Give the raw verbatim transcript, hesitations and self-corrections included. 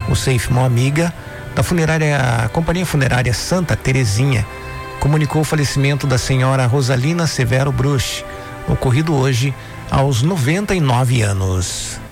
O Safe, uma amiga da funerária, a Companhia Funerária Santa Terezinha, comunicou o falecimento da senhora Rosalina Severo Bruch, ocorrido hoje aos noventa e nove anos.